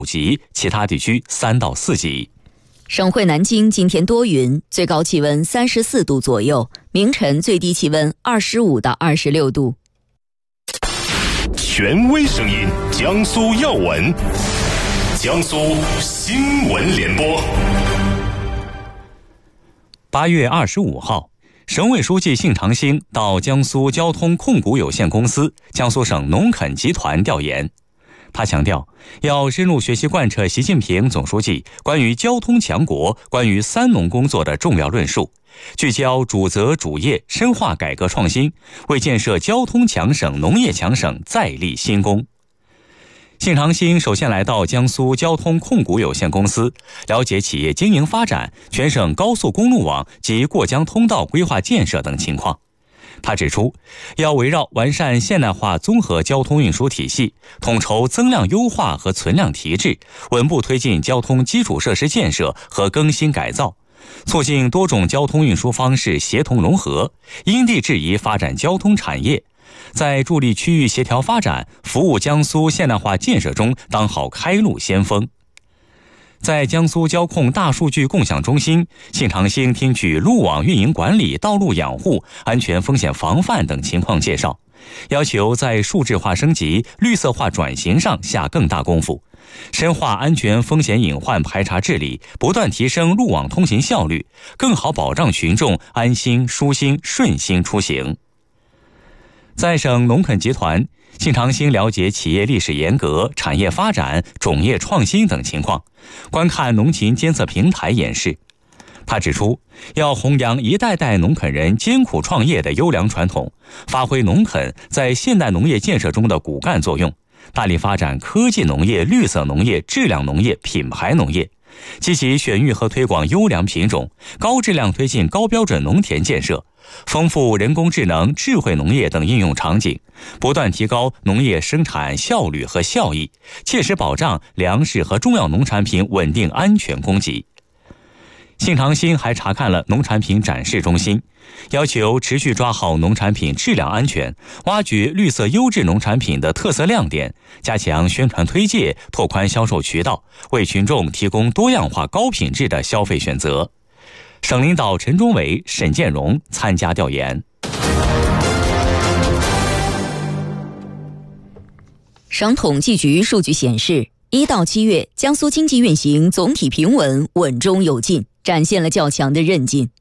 5级，其他地区3到4级。 省会南京今天多云，最高气温34度左右，明晨最低气温25到26度。 权威声音，江苏要闻，江苏新闻联播。 8月25号，省委书记信长星到江苏交通控股有限公司、江苏省农垦集团调研。他强调，要深入学习贯彻习近平总书记关于交通强国、关于三农工作的重要论述，聚焦主责主业，深化改革创新，为建设交通强省、农业强省再立新功。信长星首先来到江苏交通控股有限公司，了解企业经营发展、全省高速公路网及过江通道规划建设等情况。他指出，要围绕完善现代化综合交通运输体系，统筹增量优化和存量提质，稳步推进交通基础设施建设和更新改造，促进多种交通运输方式协同融合，因地制宜发展交通产业，在助力区域协调发展、服务江苏现代化建设中当好开路先锋。在江苏交控大数据共享中心，信长星听取路网运营管理、道路养护、安全风险防范等情况介绍，要求在数字化升级、绿色化转型上下更大功夫，深化安全风险隐患排查治理，不断提升路网通行效率，更好保障群众安心、舒心、顺心出行。在省农垦集团，信长星了解企业历史沿革、产业发展、种业创新等情况，观看农禽监测平台演示。他指出，要弘扬一代代农垦人艰苦创业的优良传统，发挥农垦在现代农业建设中的骨干作用，大力发展科技农业、绿色农业、质量农业、品牌农业，积极选育和推广优良品种，高质量推进高标准农田建设，丰富人工智能、智慧农业等应用场景，不断提高农业生产效率和效益，切实保障粮食和中药农产品稳定安全供给。信长星还查看了农产品展示中心，要求持续抓好农产品质量安全，挖掘绿色优质农产品的特色亮点，加强宣传推介，拓宽销售渠道，为群众提供多样化高品质的消费选择。省领导陈忠伟、沈建荣参加调研。 省统计局数据显示，1到7月，江苏经济运行总体平稳，稳中有进，展现了较强的韧劲。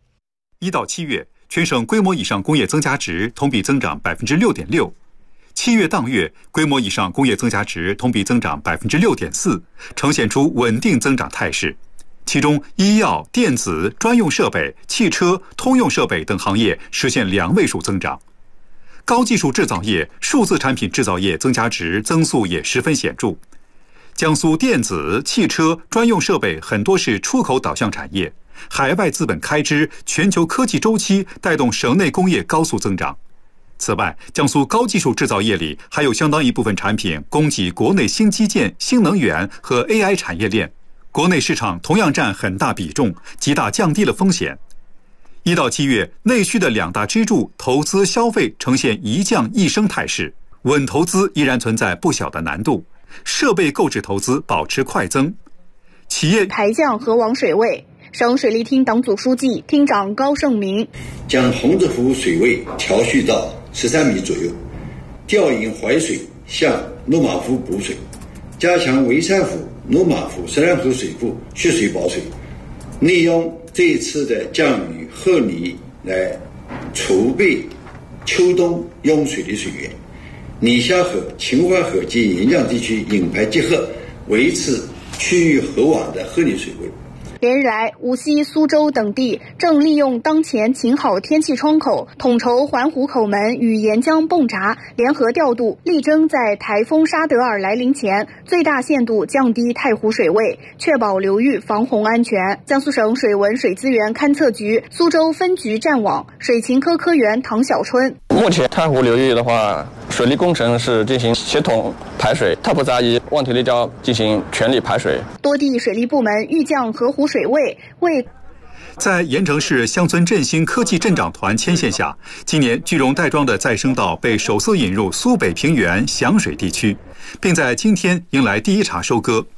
1到7月，全省规模以上工业增加值同比增长 6.6%， 7月当月规模以上工业增加值同比增长 6.4%， 呈现出稳定增长态势。其中，医药、电子、专用设备、汽车、通用设备等行业实现2位数增长。高技术制造业、数字产品制造业增加值增速也十分显著。江苏电子、汽车、专用设备很多是出口导向产业，海外资本开支、全球科技周期带动省内工业高速增长。此外，江苏高技术制造业里还有相当一部分产品供给国内新基建、新能源和 AI 产业链，国内市场同样占很大比重，极大降低了风险。1到7月，内需的2大支柱投资消费呈现一降一升态势，稳投资依然存在不小的难度，设备购置投资保持快增。企业台降河王水位，省水利厅党组书记、厅长高胜明将洪泽湖水位调蓄到13米左右，调引淮水向罗马湖补水，加强潍山湖、罗马湖、石兰河水库蓄水保水，利用这一次的降雨褐泥来储备秋冬用水的水源，泥下河、秦淮河及沿江地区引排结合，维持区域河网的合理水位。 连日来，无锡、苏州等地正利用当前晴好天气窗口，统筹环湖口门与沿江泵闸联合调度，力争在台风沙德尔来临前最大限度降低太湖水位，确保流域防洪安全。江苏省水文水资源勘测局苏州分局站网水情科科员唐小春： 目前太湖流域的话，水利工程是进行协同排水，太浦闸以望堤立交进行全力排水。 多地水利部门预降河湖水位， 在盐城市乡村振兴科技镇长团牵线下，今年聚溶带装的再生稻被首次引入苏北平原响水地区，并在今天迎来第一茬收割。